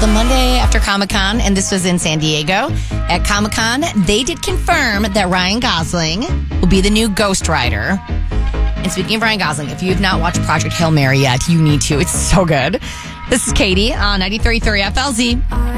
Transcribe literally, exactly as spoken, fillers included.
the Monday after Comic-Con, and this was in San Diego. At Comic-Con, they did confirm that Ryan Gosling will be the new Ghost Rider. And speaking of Ryan Gosling, if you have not watched Project Hail Mary yet, you need to. It's so good. This is Katie on ninety-three point three F L Z.